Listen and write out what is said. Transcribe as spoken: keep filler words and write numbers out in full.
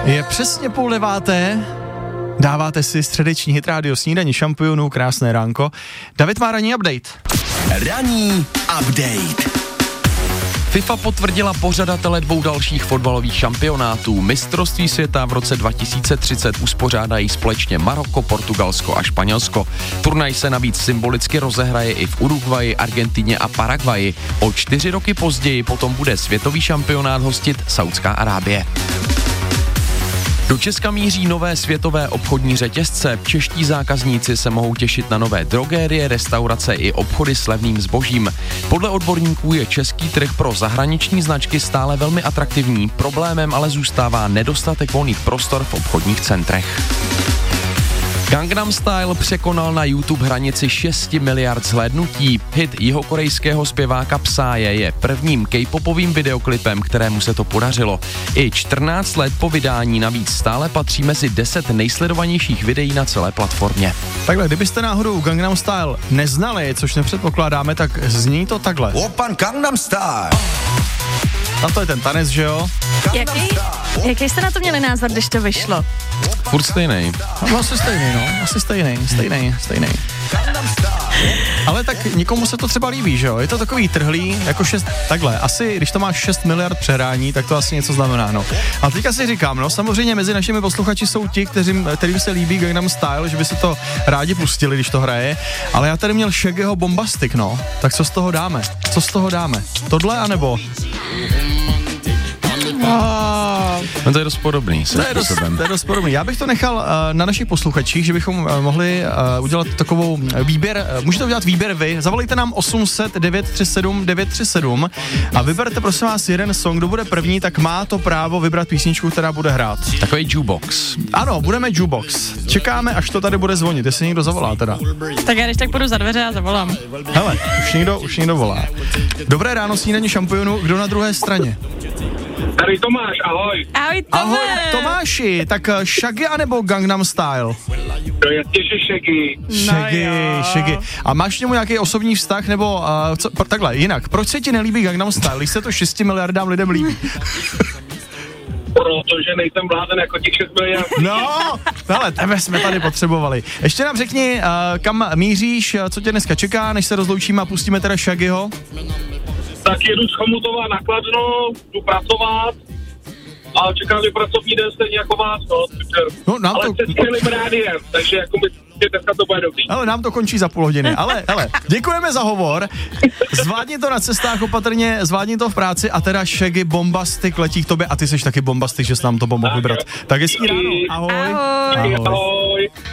Je přesně půl deváté, dáváte si středeční hit rádio Snídaní šampionů, krásné ránko. David má ranní update. Ranní update. FIFA potvrdila pořadatele dvou dalších fotbalových šampionátů. Mistrovství světa v roce dva tisíce třicet uspořádají společně Maroko, Portugalsko a Španělsko. Turnaj se navíc symbolicky rozehraje i v Uruguayi, Argentině a Paraguayi. O čtyři roky později potom bude světový šampionát hostit Saudská Arábie. Do Česka míří nové světové obchodní řetězce. Čeští zákazníci se mohou těšit na nové drogérie, restaurace i obchody s levným zbožím. Podle odborníků je český trh pro zahraniční značky stále velmi atraktivní. Problémem ale zůstává nedostatek volných prostor v obchodních centrech. Gangnam Style překonal na YouTube hranici šest miliard zhlédnutí. Hit jihokorejského zpěváka Psye je prvním K-popovým videoklipem, kterému se to podařilo. I čtrnáct let po vydání navíc stále patří mezi deset nejsledovanějších videí na celé platformě. Takhle, kdybyste náhodou Gangnam Style neznali, což nepředpokládáme, tak zní to takhle. Open Gangnam Style. A to je ten tanec, že jo? Jaký, jaký jste na to měli názor, když to vyšlo? Furt stejnej. No, asi stejný, no. Asi stejný, stejný, stejný. Ale tak nikomu se to třeba líbí, že jo? Je to takový trhlý, jako šest, takhle, asi, když to máš šest miliard přehrání, tak to asi něco znamená, no. A teďka si říkám, no, samozřejmě mezi našimi posluchači jsou ti, kterým, kterým se líbí Gangnam Style, že by si to rádi pustili, když to hraje, ale já tady měl Shaggyho Bombastic, no. Tak co z toho dáme? Co z toho dáme? Tohle, anebo? Oh. No to je dost podobný. To je dost, to je dost podobný. Já bych to nechal uh, na našich posluchačích, že bychom uh, mohli uh, udělat takovou výběr, uh, můžete udělat výběr vy, zavolejte nám osm set devět tři sedm devět tři sedm a vyberte prosím vás jeden song, kdo bude první, tak má to právo vybrat písničku, která bude hrát. Takový jukebox. Ano, budeme jukebox. Čekáme, až to tady bude zvonit, jestli někdo zavolá teda. Tak já když tak půjdu za dveře a zavolám. Hele, už někdo, už někdo volá. Dobré ráno, Snídaní šampionu, kdo na druhé straně? Tady Tomáš, ahoj. Ahoj, Tome. Ahoj, Tomáši, tak Shaggy anebo Gangnam Style? To je těže Shaggy. Shaggy, No Shaggy. A máš k němu nějaký osobní vztah, nebo uh, co, pr- takhle, jinak, proč se ti nelíbí Gangnam Style, když se to šesti miliardám lidem líbí? Protože nejsem blázen jako těch šest miliard. No, ale tebe jsme tady potřebovali. Ještě nám řekni, uh, kam míříš, co tě dneska čeká, než se rozloučíme a pustíme teda Shaggyho? Tak jedu z Chomutova na Kladno, jdu pracovat a čekám mě pracovní den stejně jako vás, no. No, nám ale to... se skvělým rádiem, takže jako my, dneska to bude dobrý. Ale nám to končí za půl hodiny, ale, ale děkujeme za hovor, zvládni to na cestách opatrně, zvládni to v práci a teda Shaggy Bombastic letí k tobě a ty seš taky Bombastic, že jsi nám to pomohl vybrat. Tak hezký ráno, ahoj. Ahoj. Ahoj.